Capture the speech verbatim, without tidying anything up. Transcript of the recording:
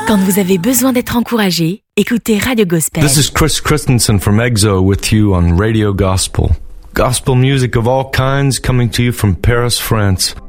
Quand vous avez besoin d'être encouragé, écoutez Radio Gospel. This is Chris Christensen from EXO with you on Radio Gospel. Gospel music of all kinds coming to you from Paris, France.